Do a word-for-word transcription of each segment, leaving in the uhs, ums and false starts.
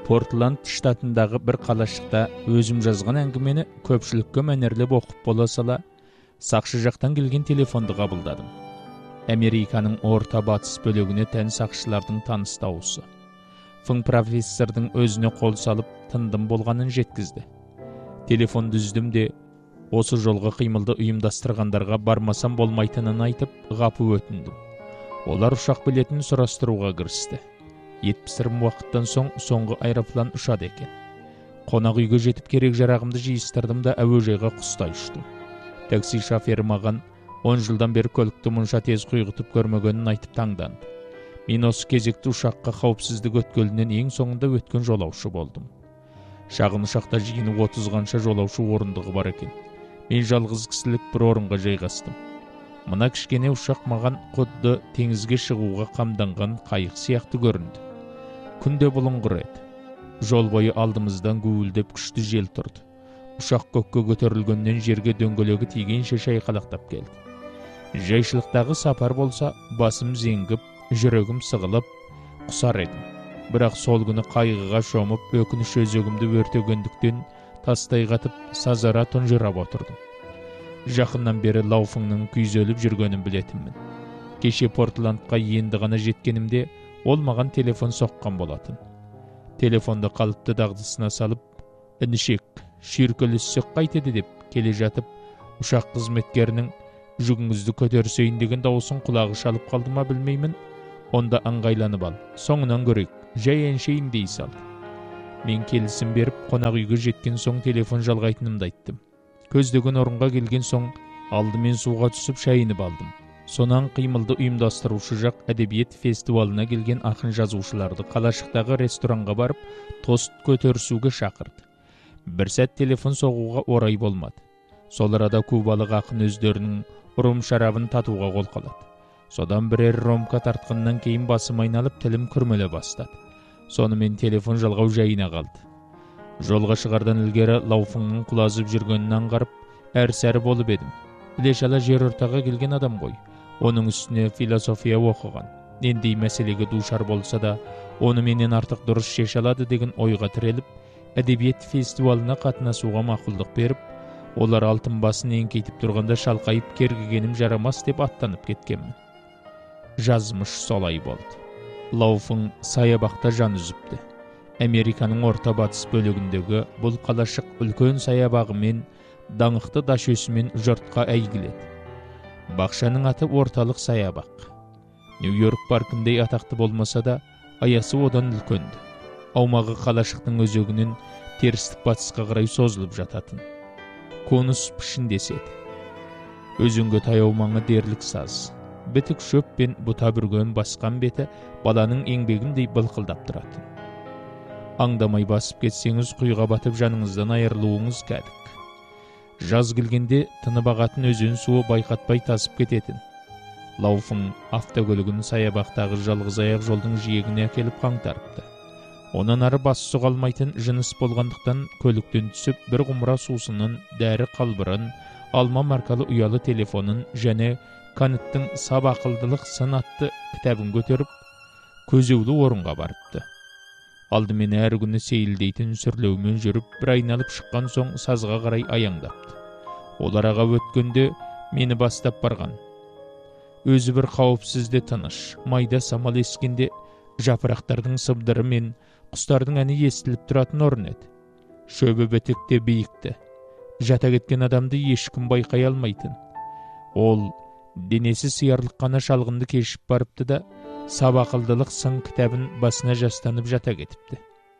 Портланд штатындағы бір қалашықта өзім жазған әңгімені көпшілікке мәнерлеп оқып бола сала, сақшы жақтан келген телефонды қабылдадым. Американың орта батыс бөлігіне тән сақшылардың таныс дауысы. Фың профессордың өзіне қол салып тындым болғанын жеткізді. Телефонды үздім де, осы жолға қимылды ұйымдастырғандарға бармасам болмайтынын айтып, ғапу өтіндім. Олар ұшақ билетін сұрастыруға кірісті. жетпіс уақыттан соң соңғы аэроплан ұшады екен. Қонақ үйге жетіп керек жарағымды жиыстырдым да әуежайға құстай ұштым. Такси шофері маған он жылдан бері көлікті мұнша тез құйғытып көрмегенін айтып таңданды. Мен осы кезекті ұшаққа қауіпсіздік өткелінен ең соңында өткен жолаушы болдым. Шағын ұшақта жиыны отыз қанша жолаушы орындығы бар екен. Мен жалғыз кісілік бір орынға жайғастым. Мына кішкене ұшақ маған құдды теңізге шығуға қамданған қайық сияқты көрінді. Күнде бұлыңғыр еді. Жол бойы алдымыздан гуілдеп күшті жел тұрды. Ұшақ көкке көтерілгеннен жерге дөңгелегі тигенше шайқалақтап келді. Жайшылықтағы сапар болса, басым зеңгіп, жүрегім сығылып, құсар едім. Бірақ сол күні қайғыға шомып, өкініш өзегімді өртегендіктен тастай қатып, сазара тұнжырап отырдым. Жақыннан бері Лауфыңның күйзеліп жүргенін білетінмін. Кеше Портландқа енді ғана жеткенімде, ол маған телефон соққан болатын. Телефонды қалыпты дағдысына салып, «Інішек, шүйіркелессек қайтеді» деп келе жатып, ұшақ қызметкерінің «Жүгіңізді көтерсейін» деген дауысын құлағы шалып қалды ма білмеймін. Онда аңғайланып ал, соңынан көрейік, жай әншейін дей салды. Мен келісім беріп, қонақ үйге жеткен соң телефон жалғайтынымды айттым. Көздеген орынға келген соң алдымен суға түсіп шайынып алдым. Сонан қимылды ұйымдастырушы жақ әдебиет фестивалына келген ақын жазушыларды қалашықтағы ресторанға барып, тост көтерісуге шақырды. Бір сәт телефон соғуға орай болмады. Сол арада кубалық ақын өздерінің ром шарабын татуға қол қалады. Содан бірер ромка тартқаннан кейін басым айналып тілім күрмеле бастады. Сонымен телефон жалғау жайына қалды. Жолға шығардан ілгері Лауфыңның құлазып жүргенін аңғарып, әр-сәрі болып едім. Біле-шала жер ортаға келген адам ғой. Оның үстіне философия оқыған. Нендей мәселеге душар болса да, оны менен артық дұрыс шеше алады деген ойға тіреліп, әдебиет фестивалына қатынасуға мақұлдық беріп, олар алтын басын еңкейтіп тұрғанда шалқайып кергігенім жарамас деп аттанып кеткенмін. Жазмыш солай болды. Лауфың саябақта жан үзіпті. Американың орта батыс бөлігіндегі бұл қалашық үлкен саябағымен, даңықты дашөсімен жұртқа әйгіледі. Бақшаның аты орталық саябақ. Нью-Йорк паркіндей атақты болмаса да, аясы одан үлкенді. Аумағы қалашықтың өзегінен терістік батысқа қарай созылып жататын. Конус пішіндеседі. Өзенге таяу маңы дерлік саз. Бітік шөп пен бұта бүрген басқан беті баланың еңбегіндей былқылдап тұратын. Аңдамай басып кетсеңіз құйға батып жаныңыздан айырылуыңыз кәдік. Жаз келгенде тынып ағатын өзен суы байқатпай тасып кететін. Лауфың автокөлігін саябақтағы жалғыз аяқ жолдың жиегіне әкеліп қаңтарыпты. Онан ары бас сұғалмайтын жыныс болғандықтан көліктен түсіп бір құмыра сусынын, дәрі қалбырын, алма маркалы ұялы телефонын және Канеттің «Сап ақылдылық» сын атты кітабын көтеріп, көзеулі орынға барыпты. Алдымен әр күні сейілдейтін сүрлеумен жүріп, бір айналып шыққан соң сазға қарай аяңдапты. Ол араға өткенде мені бастап барған. Өзі бір қауіпсізде тыныш, майда самал ескенде жапырақтардың сыбдыры мен құстардың әні естіліп тұратын орын еді. Шөбі бітікте биікті. Жата кеткен адамды ешкім байқай алмайтын. Ол денесі сиярлық қана шалғынды кешіп барыпты да, «Сап ақылдылық» сын кітабын басына жастанып жата кетіпті.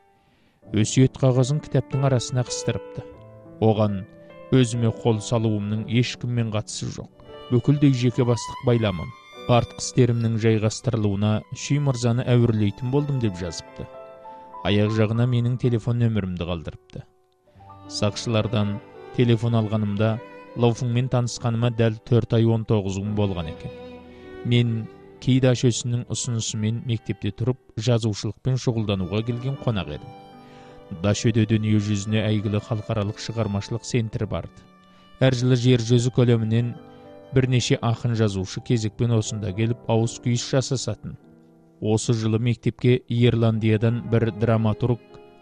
Өсиет қағазын кітаптың арасына қыстырыпты. Оған өзіме қол салуымның ешкіммен қатысы жоқ. Бүкілдей жеке бастық байламым. Артқы істерімнің жайғастырылуына Шүй мырзаны әуірлейтін болдым деп жазыпты. Аяқ жағына менің телефон нөмірімді қалдырыпты. Сақшылардан телефон алғанымда Лауфыңмен танысқаныма дәл төрт ай он тоғыз күн болған екен. Мен кей дашөсінің ұсынысымен мектепте тұрып, жазушылықпен шұғылдануға келген қонақ едім. Дашөде дүние жүзіне әйгілі халықаралық шығармашылық центрі барды. Әр жылы жер жүзі көлемінен бірнеше ақын жазушы кезекпен осында келіп ауыз күйіс жасасатын. Осы жылы мектепке Ирландиядан бір драматург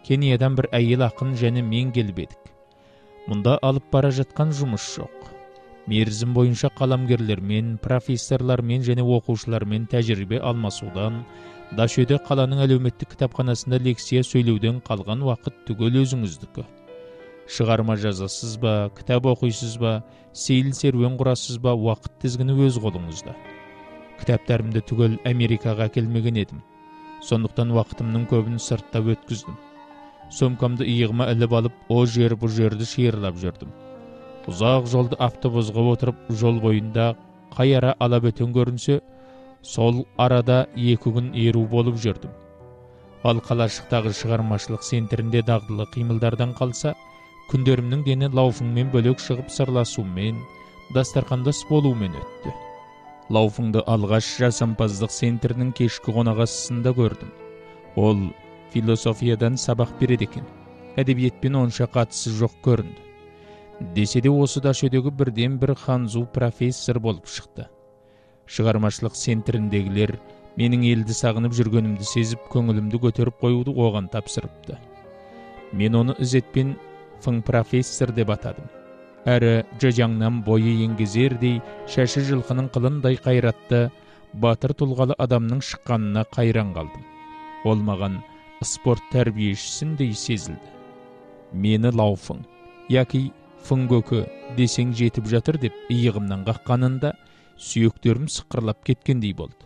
Kenиядан бір әйел ақын және мен келіп едік. Мұнда алып бара жатқан жұмыс жоқ. Мерзім бойынша қаламгерлермен, профессорлармен және оқушылармен тәжірибе алмасудан, Дашөде қаланың әлеуметтік кітапханасында лекция сөйлеуден қалған уақыт түгел өзіңіздікі. Шығарма жазасыз ба, кітап оқисыз ба, сейіл серуен құрасыз ба, уақыт тізгіні өз қолыңызда. Кітаптарымды түгел Америкаға келмеген едім. Сондықтан уақытымның көбін сыртта өткіздім. Сөмкамды иығыма іліп алып, о жер бұ жерді шиырлап жүрдім. Ұзақ жолды автобусқа отырып, жол бойында қай ара алабөтен көрінсе, сол арада екі күн еру болып жүрдім. Ал қалашықтағы шығармашылық центрінде дағдылы қимылдардан қалса, күндерімнің дені Лауфыңмен бөлек шығып сырласумен, дастарқандас болумен өтті. Лауфыңды алғаш жасампаздық центрінің кешкі қонақасысында көрдім. Ол философиядан сабақ береді екен. Әдебиетпен онша қатысы жоқ көрінді. Десе де осы Дашөдегі бірден бір ханзу профессор болып шықты. Шығармашылық центріндегілер менің елді сағынып жүргенімді сезіп, көңілімді көтеріп қоюды оған тапсырыпты. Мен оны ізетпен фың профессор деп атадым. Әрі жажаңнан бойы еңгезердей, шашы жылқының қылындай қайратты, батыр тұлғалы адамның шыққанына қайран қалдым. Ол маған спорт тәрбиешісіндей сезілді. Мені Лауфың, яки фың көкі десең жетіп жатыр деп иығымнан қаққанында, сүйектерім сықырлап кеткендей болды.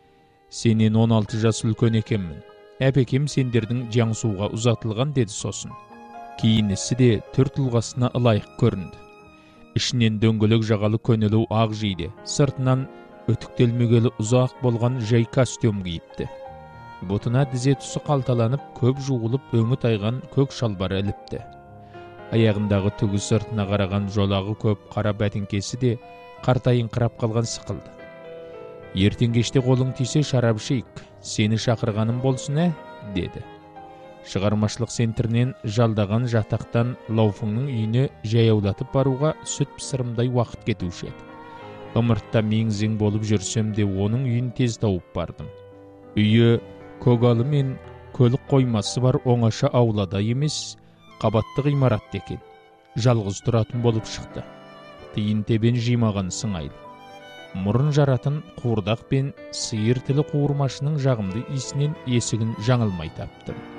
Сенен он алты жас үлкен екенмін. Әпекем сендердің Жаңсуға ұзатылған деді сосын. Кейінісі де түр тұлғасына ылайық көрінді. Ішінен дөңгелек жағалы көнелу ақ жейде, сыртынан өтіктелмегелі ұзақ болған жай костюм киіпті. Бұтына дизе тұсы қалталанып, көп жуылып өңі тайған көк шалбар іліпті. Аяғындағы түгі сыртына қараған жолағы көп қара бәтіңкесі де қартайыңқырап қалған сықылды. Ертең кеште қолың тисе шарап ішейік, сені шақырғаным болсын ә, деді. Шығармашылық центрінен жалдаған жатақтан Лауфыңның үйіне жаяулатып баруға сүт пісірімдай уақыт кетуші еді. Ымыртта меңзең болып жүрсем де оның үйін тез тауып бардым. Үйі көгалы мен көлік қоймасы бар оңаша аулада емес, қабатты ғимарат екен. Жалғыз тұратын болып шықты. Тиын тебен жимаған сыңайлы. Мұрын жаратын қуырдақ пен сиыр тілі қуырмашының жағымды исінен есігін жаңылмай таптым.